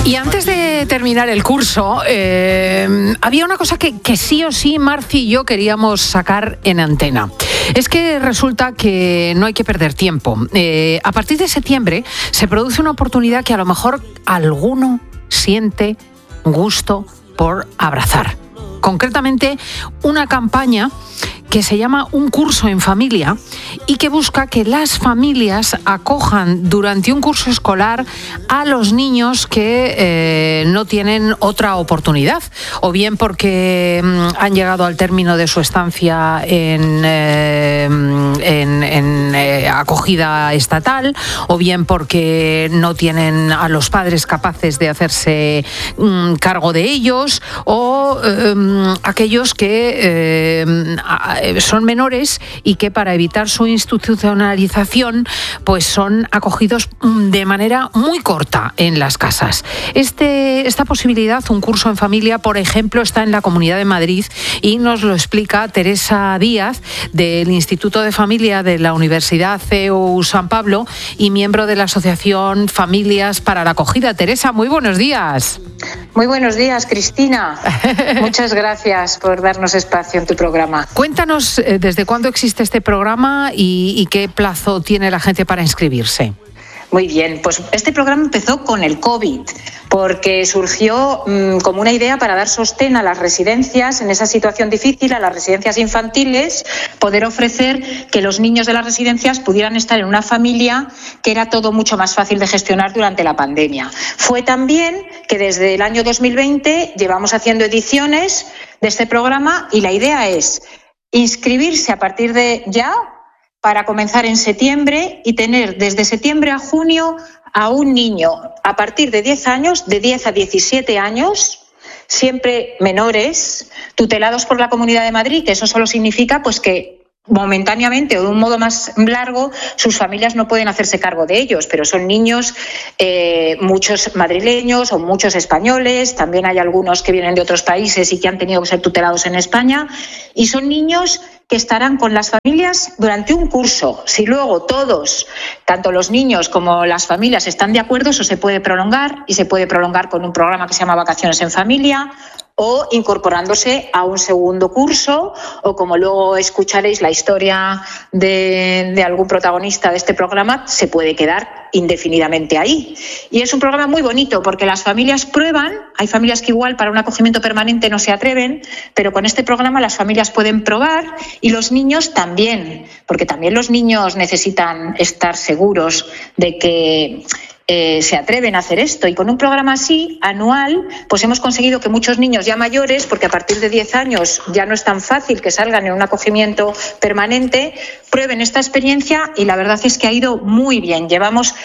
Y antes de terminar el curso, había una cosa que sí o sí Marci y yo queríamos sacar en antena. Es que resulta que no hay que perder tiempo. A partir de septiembre se produce una oportunidad que a lo mejor alguno siente gusto por abrazar. Concretamente, una campaña que se llama Un curso en familia y que busca que las familias acojan durante un curso escolar a los niños que no tienen otra oportunidad, o bien porque han llegado al término de su estancia en acogida estatal, o bien porque no tienen a los padres capaces de hacerse cargo de ellos, o aquellos que son menores y que para evitar su institucionalización pues son acogidos de manera muy corta en las casas. Esta posibilidad, un curso en familia, por ejemplo, está en la Comunidad de Madrid y nos lo explica Teresa Díaz del Instituto de Familia de la Universidad CEU San Pablo y miembro de la Asociación Familias para la Acogida. Teresa, muy buenos días. Muy buenos días, Cristina. Muchas gracias por darnos espacio en tu programa. Cuéntanos desde cuándo existe este programa y qué plazo tiene la gente para inscribirse. Muy bien, pues este programa empezó con el COVID, porque surgió como una idea para dar sostén a las residencias en esa situación difícil, a las residencias infantiles, poder ofrecer que los niños de las residencias pudieran estar en una familia, que era todo mucho más fácil de gestionar durante la pandemia. Fue también que desde el año 2020 llevamos haciendo ediciones de este programa y la idea es inscribirse a partir de ya para comenzar en septiembre y tener desde septiembre a junio a un niño a partir de 10 años, de 10 a 17 años, siempre menores, tutelados por la Comunidad de Madrid, que eso solo significa pues que momentáneamente o de un modo más largo sus familias no pueden hacerse cargo de ellos, pero son niños, muchos madrileños o muchos españoles, también hay algunos que vienen de otros países y que han tenido que ser tutelados en España, y son niños que estarán con las familias durante un curso. Si luego todos, tanto los niños como las familias, están de acuerdo, eso se puede prolongar, y se puede prolongar con un programa que se llama Vacaciones en Familia, o incorporándose a un segundo curso, o como luego escucharéis la historia de algún protagonista de este programa, se puede quedar indefinidamente ahí. Y es un programa muy bonito porque las familias prueban, hay familias que igual para un acogimiento permanente no se atreven, pero con este programa las familias pueden probar y los niños también, porque también los niños necesitan estar seguros de que se atreven a hacer esto, y con un programa así, anual, pues hemos conseguido que muchos niños ya mayores, porque a partir de 10 años ya no es tan fácil que salgan en un acogimiento permanente, prueben esta experiencia, y la verdad es que ha ido muy bien. Llevamos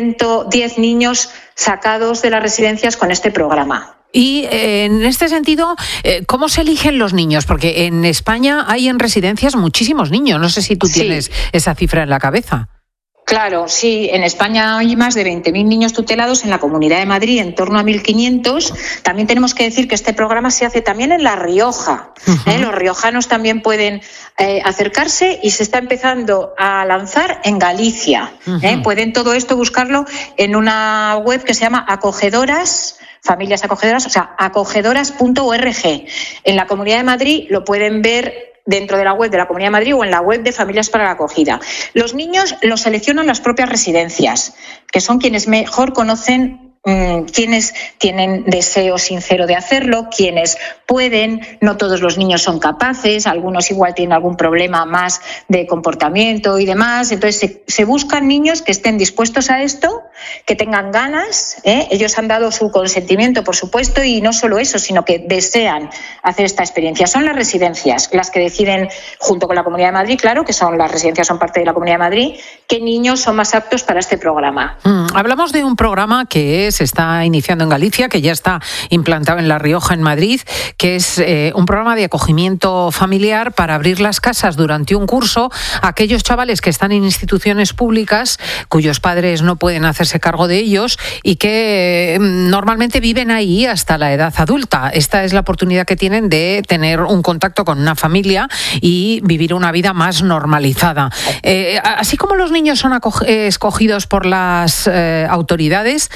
110 niños sacados de las residencias con este programa. Y en este sentido, ¿cómo se eligen los niños? Porque en España hay en residencias muchísimos niños. No sé si tú tienes esa cifra en la cabeza. Claro, sí. En España hay más de 20.000 niños tutelados, en la Comunidad de Madrid en torno a 1.500. También tenemos que decir que este programa se hace también en La Rioja. Los riojanos también pueden acercarse, y se está empezando a lanzar en Galicia. Pueden todo esto buscarlo en una web que se llama Acogedoras, Familias Acogedoras, o sea, acogedoras.org. En la Comunidad de Madrid lo pueden ver dentro de la web de la Comunidad de Madrid o en la web de Familias para la Acogida. Los niños los seleccionan las propias residencias, que son quienes mejor conocen quienes tienen deseo sincero de hacerlo, quienes pueden. No todos los niños son capaces, algunos igual tienen algún problema más de comportamiento y demás. Entonces se buscan niños que estén dispuestos a esto, que tengan ganas, ellos han dado su consentimiento, por supuesto, y no solo eso, sino que desean hacer esta experiencia. Son las residencias las que deciden, junto con la Comunidad de Madrid, claro, que son las residencias, son parte de la Comunidad de Madrid, qué niños son más aptos para este programa. Hablamos de un programa que se está iniciando en Galicia, que ya está implantado en La Rioja, en Madrid, que es un programa de acogimiento familiar para abrir las casas durante un curso a aquellos chavales que están en instituciones públicas cuyos padres no pueden hacerse cargo de ellos y que normalmente viven ahí hasta la edad adulta. Esta es la oportunidad que tienen de tener un contacto con una familia y vivir una vida más normalizada. Así como los niños son escogidos por las autoridades, ¿cómo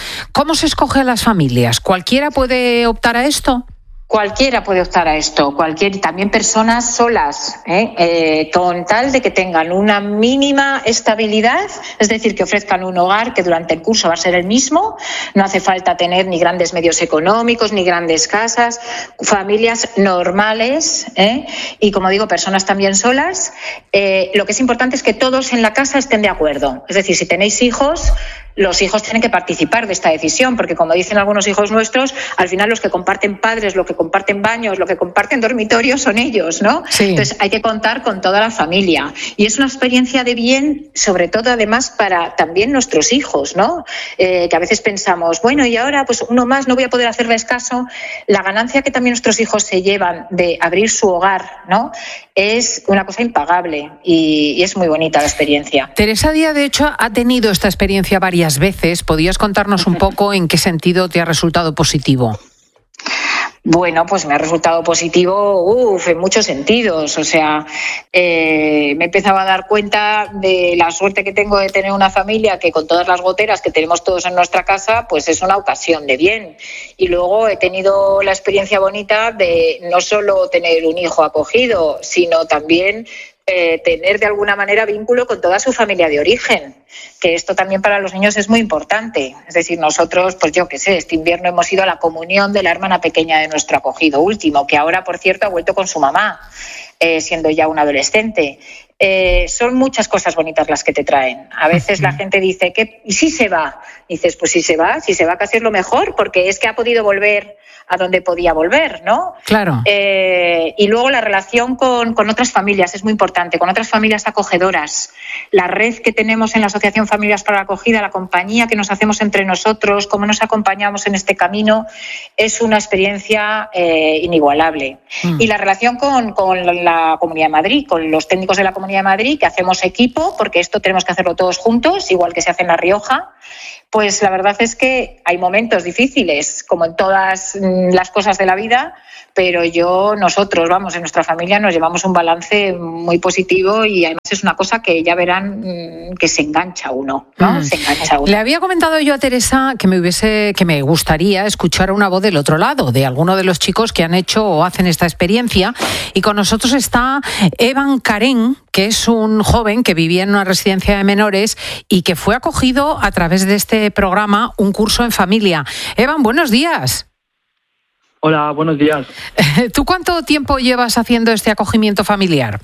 ¿cómo se escoge a las familias? ¿Cualquiera puede optar a esto? Cualquiera puede optar a esto, también personas solas, con tal de que tengan una mínima estabilidad, es decir, que ofrezcan un hogar que durante el curso va a ser el mismo, no hace falta tener ni grandes medios económicos, ni grandes casas, familias normales, y como digo, personas también solas. Lo que es importante es que todos en la casa estén de acuerdo, es decir, si tenéis hijos, los hijos tienen que participar de esta decisión, porque como dicen algunos hijos nuestros, al final los que comparten padres, los que comparten baños, los que comparten dormitorios son ellos, ¿no? Sí. Entonces hay que contar con toda la familia. Y es una experiencia de bien, sobre todo además para también nuestros hijos, ¿no? Que a veces pensamos, bueno, y ahora pues uno más no voy a poder hacerles caso. La ganancia que también nuestros hijos se llevan de abrir su hogar, ¿no? Es una cosa impagable y es muy bonita la experiencia. Teresa Díaz, de hecho, ha tenido esta experiencia varias veces. ¿Podrías contarnos un poco en qué sentido te ha resultado positivo? Bueno, pues me ha resultado positivo en muchos sentidos. O sea, me he empezado a dar cuenta de la suerte que tengo de tener una familia que con todas las goteras que tenemos todos en nuestra casa, pues es una ocasión de bien. Y luego he tenido la experiencia bonita de no solo tener un hijo acogido, sino también tener de alguna manera vínculo con toda su familia de origen, que esto también para los niños es muy importante. Es decir, nosotros, pues yo qué sé, este invierno hemos ido a la comunión de la hermana pequeña de nuestro acogido último, que ahora, por cierto, ha vuelto con su mamá, siendo ya un adolescente. Son muchas cosas bonitas las que te traen. A veces la gente dice, ¿y si se va? Dices, pues si se va casi es lo mejor, porque es que ha podido volver a donde podía volver, ¿no? Claro. Y luego la relación con otras familias es muy importante, con otras familias acogedoras. La red que tenemos en la Asociación Familias para la Acogida, la compañía que nos hacemos entre nosotros, cómo nos acompañamos en este camino, es una experiencia inigualable. Y la relación con la Comunidad de Madrid, con los técnicos de la Comunidad de Madrid, que hacemos equipo, porque esto tenemos que hacerlo todos juntos, igual que se hace en La Rioja. Pues la verdad es que hay momentos difíciles, como en todas las cosas de la vida, pero nosotros, en nuestra familia nos llevamos un balance muy positivo y además es una cosa que ya verán que se engancha uno, ¿no? Se engancha uno. Le había comentado yo a Teresa que me gustaría escuchar una voz del otro lado, de alguno de los chicos que han hecho o hacen esta experiencia, y con nosotros está Evan Karen, que es un joven que vivía en una residencia de menores y que fue acogido a través de este programa, Un Curso en Familia. Evan, buenos días. Hola, buenos días. ¿Tú cuánto tiempo llevas haciendo este acogimiento familiar?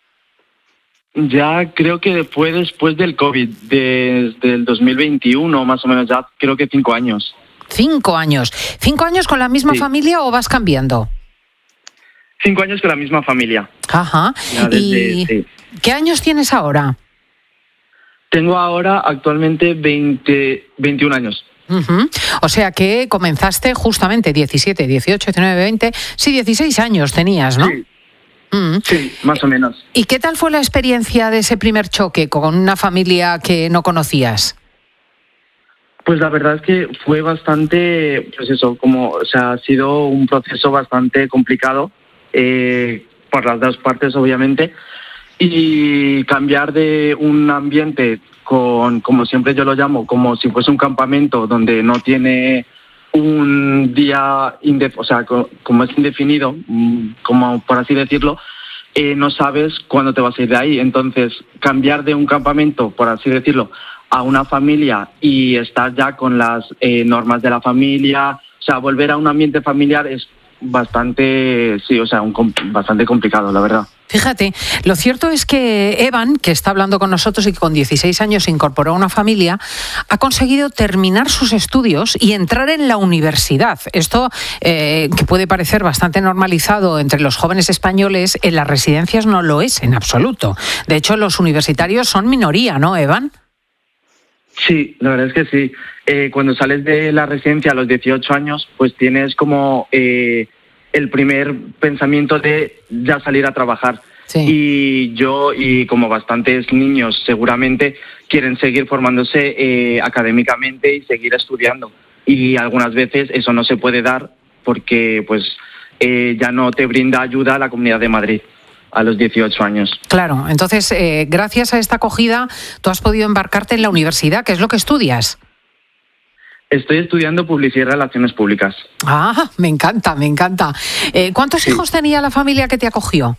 Ya creo que fue después del COVID, desde el 2021 más o menos, ya creo que 5 años. 5 años. ¿5 años con la misma familia o vas cambiando? 5 años con la misma familia. Ajá. ¿Y qué años tienes ahora? Tengo ahora actualmente 21 años. Uh-huh. O sea que comenzaste justamente 17, 18, 19, 20... Sí, 16 años tenías, ¿no? Sí. Sí, más o menos. ¿Y qué tal fue la experiencia de ese primer choque con una familia que no conocías? Pues la verdad es que fue bastante, ha sido un proceso bastante complicado por las dos partes, obviamente, y cambiar de un ambiente como siempre yo lo llamo, como si fuese un campamento donde no tiene un día, como es indefinido, como por así decirlo, no sabes cuándo te vas a ir de ahí. Entonces, cambiar de un campamento, por así decirlo, a una familia y estar ya con las normas de la familia, volver a un ambiente familiar es bastante complicado, la verdad. Fíjate, lo cierto es que Evan, que está hablando con nosotros y que con 16 años se incorporó a una familia, ha conseguido terminar sus estudios y entrar en la universidad. Esto, que puede parecer bastante normalizado entre los jóvenes españoles, en las residencias no lo es en absoluto. De hecho, los universitarios son minoría, ¿no, Evan? Sí, la verdad es que sí. Cuando sales de la residencia a los 18 años, pues tienes como el primer pensamiento de ya salir a trabajar. Sí. Y como bastantes niños seguramente quieren seguir formándose académicamente y seguir estudiando. Y algunas veces eso no se puede dar porque ya no te brinda ayuda la Comunidad de Madrid a los 18 años. Claro, entonces gracias a esta acogida tú has podido embarcarte en la universidad. ¿Qué es lo que estudias? Estoy estudiando Publicidad y Relaciones Públicas. Ah, me encanta. ¿Cuántos hijos tenía la familia que te acogió?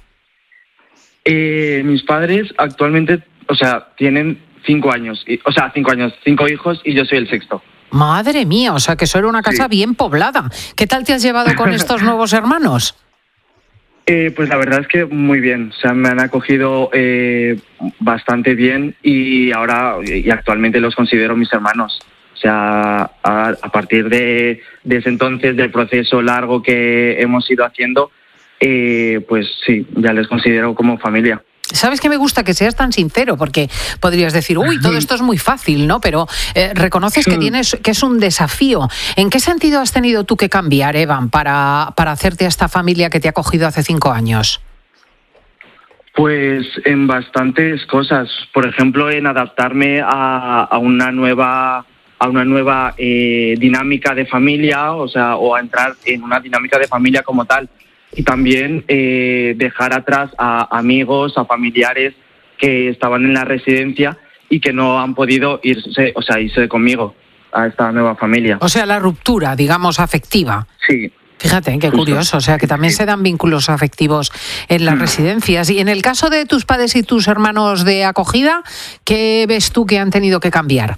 Mis padres actualmente, tienen 5 años. 5 hijos y yo soy el sexto. Madre mía, o sea que eso era una casa bien poblada. ¿Qué tal te has llevado con estos nuevos hermanos? Pues la verdad es que muy bien. O sea, me han acogido bastante bien y actualmente los considero mis hermanos. O sea, a partir de ese entonces, del proceso largo que hemos ido haciendo, pues sí, ya les considero como familia. ¿Sabes que me gusta que seas tan sincero? Porque podrías decir, todo esto es muy fácil, ¿no? Pero reconoces que es un desafío. ¿En qué sentido has tenido tú que cambiar, Evan, para hacerte a esta familia que te ha acogido hace 5 años? Pues en bastantes cosas. Por ejemplo, en adaptarme a una nueva dinámica de familia, o a entrar en una dinámica de familia como tal. Y también dejar atrás a amigos, a familiares que estaban en la residencia y que no han podido irse conmigo a esta nueva familia. O sea, la ruptura, digamos, afectiva. Sí. Fíjate, qué curioso. O sea, que también se dan vínculos afectivos en las residencias. Y en el caso de tus padres y tus hermanos de acogida, ¿qué ves tú que han tenido que cambiar?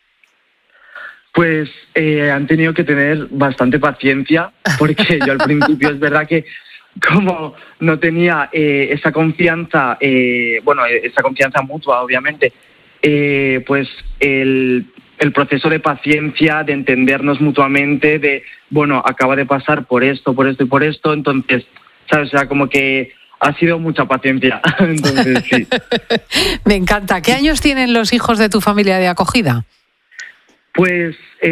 Pues han tenido que tener bastante paciencia, porque yo al principio es verdad que como no tenía esa confianza, esa confianza mutua, obviamente, pues el proceso de paciencia, de entendernos mutuamente, acaba de pasar por esto y por esto, entonces, ¿sabes? O sea, como que ha sido mucha paciencia, entonces sí. Me encanta. ¿Qué años tienen los hijos de tu familia de acogida? Pues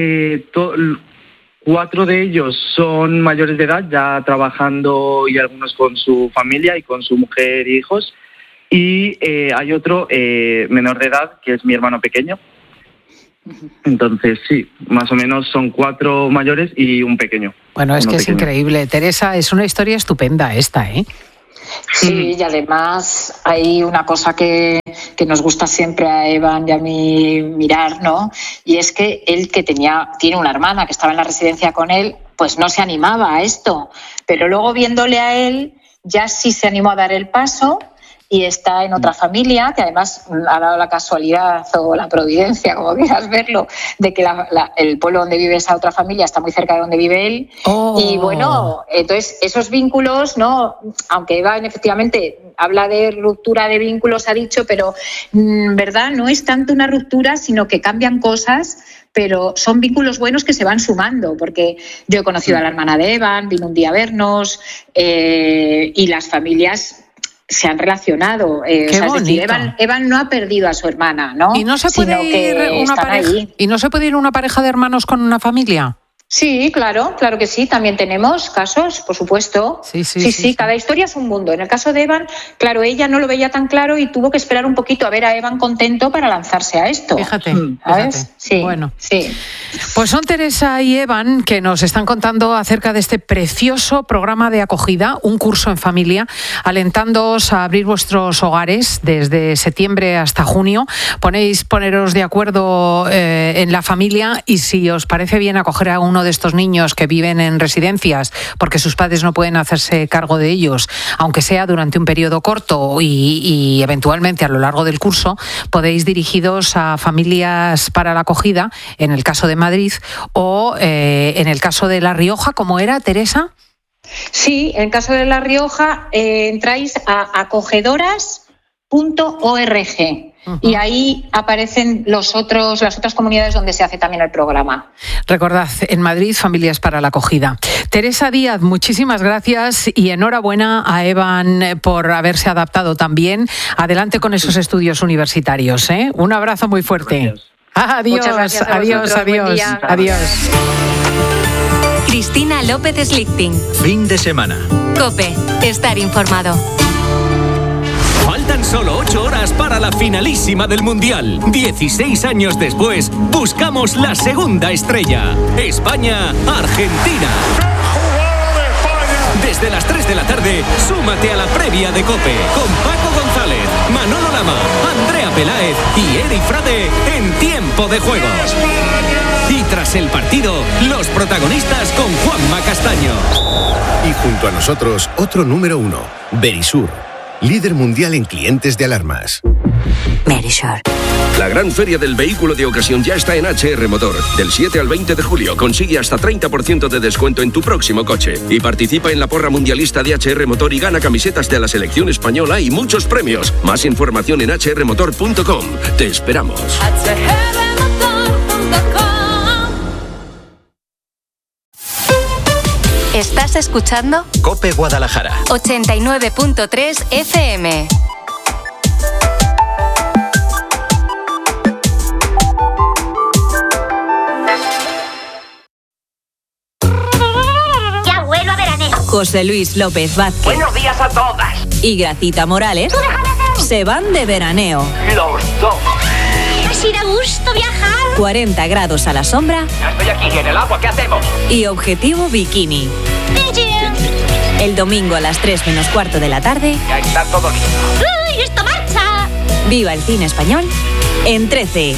4 de ellos son mayores de edad, ya trabajando, y algunos con su familia y con su mujer y hijos. Y hay otro menor de edad, que es mi hermano pequeño. Entonces, sí, más o menos son 4 mayores y un pequeño. Bueno, es que es increíble. Teresa, es una historia estupenda esta, ¿eh? Sí, y además hay una cosa que nos gusta siempre a Evan y a mí mirar, ¿no? Y es que él, que tiene una hermana que estaba en la residencia con él, pues no se animaba a esto. Pero luego, viéndole a él, ya sí se animó a dar el paso y está en otra familia, que además ha dado la casualidad o la providencia, como quieras verlo, de que el pueblo donde vive esa otra familia está muy cerca de donde vive él. Oh. Y bueno, entonces esos vínculos, ¿no? Aunque Eva efectivamente habla de ruptura de vínculos, ha dicho, pero verdad, no es tanto una ruptura, sino que cambian cosas, pero son vínculos buenos que se van sumando, porque yo he conocido a la hermana de Evan, vino un día a vernos, y las familias se han relacionado. Qué bonito. Es decir, Evan no ha perdido a su hermana, ¿no? ¿Y no se puede ir una pareja de hermanos con una familia? Sí, claro que sí, también tenemos casos, por supuesto. Sí, cada historia es un mundo. En el caso de Evan, claro, ella no lo veía tan claro y tuvo que esperar un poquito a ver a Evan contento para lanzarse a esto. Fíjate. Sí, bueno. Sí. Pues son Teresa y Evan que nos están contando acerca de este precioso programa de acogida, un curso en familia, alentándoos a abrir vuestros hogares desde septiembre hasta junio. Poneros de acuerdo en la familia, y si os parece bien acoger a uno de estos niños que viven en residencias porque sus padres no pueden hacerse cargo de ellos, aunque sea durante un periodo corto y eventualmente a lo largo del curso, podéis dirigiros a familias para la acogida, en el caso de Madrid, o en el caso de La Rioja, ¿cómo era, Teresa? Sí, en el caso de La Rioja entráis a acogedoras.org. Y ahí aparecen las otras comunidades donde se hace también el programa. Recordad, en Madrid, Familias para la Acogida. Teresa Díaz, muchísimas gracias y enhorabuena a Evan por haberse adaptado tan bien. Adelante con esos estudios universitarios, ¿eh? Un abrazo muy fuerte. Adiós, adiós. Cristina López Slichting. Fin de semana. COPE. Estar informado. Faltan solo 8 horas para la finalísima del Mundial. 16 años después, buscamos la segunda estrella. España-Argentina. Desde las 3 de la tarde, súmate a la previa de COPE con Paco González, Manolo Lama, Andrea Peláez y Eric Frade en Tiempo de Juego. Y tras el partido, los protagonistas con Juanma Castaño. Y junto a nosotros, otro número 1, Verisur, líder mundial en clientes de alarmas. Verisur. La gran feria del vehículo de ocasión ya está en HR Motor. Del 7 al 20 de julio consigue hasta 30% de descuento en tu próximo coche. Y participa en la porra mundialista de HR Motor y gana camisetas de la selección española y muchos premios. Más información en hrmotor.com. Te esperamos. ¿Estás escuchando? COPE Guadalajara. 89.3 FM. Ya vuelo a veraneo. José Luis López Vázquez. Buenos días a todas. Y Gracita Morales se van de veraneo. Los dos. Así da gusto viajar. 40 grados a la sombra. Ya estoy aquí en el agua, ¿qué hacemos? Y objetivo bikini. El domingo a las 3 menos cuarto de la tarde. Ya está todo listo. ¡Uy, esto marcha! Viva el cine español en 13.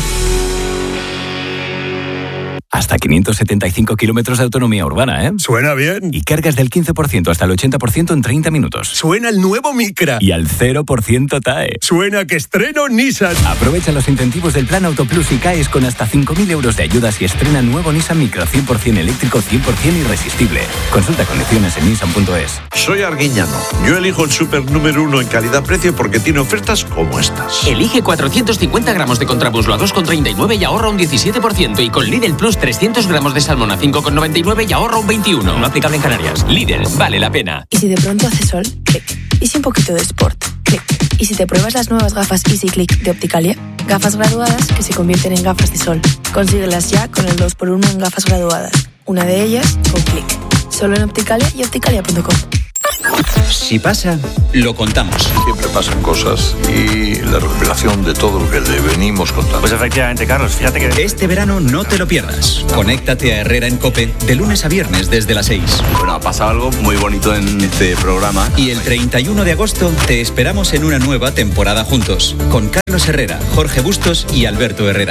Hasta 575 kilómetros de autonomía urbana, ¿eh? Suena bien. Y cargas del 15% hasta el 80% en 30 minutos. Suena el nuevo Micra. Y al 0% TAE. Suena que estreno Nissan. Aprovecha los incentivos del Plan Auto Plus y caes con hasta 5.000 euros de ayudas y estrena nuevo Nissan Micra 100% eléctrico, 100% irresistible. Consulta condiciones en nissan.es. Soy Arguiñano. Yo elijo el súper número 1 en calidad-precio porque tiene ofertas como estas. Elige 450 gramos de contramuslo a 2,39 y ahorra un 17%. Y con Lidl Plus 300 gramos de salmón a 5,99 y ahorra un 21%. No aplicable en Canarias. Lidl, vale la pena. ¿Y si de pronto hace sol? Clic. ¿Y si un poquito de sport? Clic. ¿Y si te pruebas las nuevas gafas Easy Click de Opticalia? Gafas graduadas que se convierten en gafas de sol. Consíguelas ya con el 2x1 en gafas graduadas. Una de ellas con Clic. Solo en Opticalia y opticalia.com. Si pasa, lo contamos. Siempre pasan cosas y la recuperación de todo lo que le venimos contando. Pues efectivamente, Carlos, fíjate que... Este verano no te lo pierdas. Conéctate a Herrera en COPE de lunes a viernes desde las 6. Bueno, ha pasado algo muy bonito en este programa. Y el 31 de agosto te esperamos en una nueva temporada juntos. Con Carlos Herrera, Jorge Bustos y Alberto Herrera.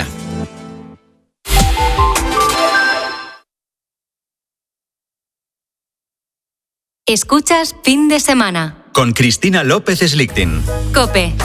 Escuchas Fin de Semana. Con Cristina López Slichting. COPE,